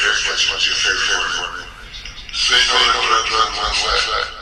What's your favorite word? Say no to drugs on one side.